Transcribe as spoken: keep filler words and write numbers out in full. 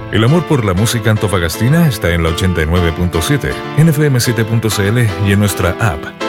El amor por la música antofagastina está en la ochenta y nueve punto siete, en F M siete punto C L y en nuestra app.